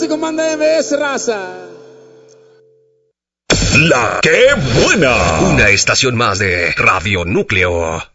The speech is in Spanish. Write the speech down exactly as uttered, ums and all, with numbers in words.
y comanda M S Raza. La que buena. Una estación más de Radio Núcleo.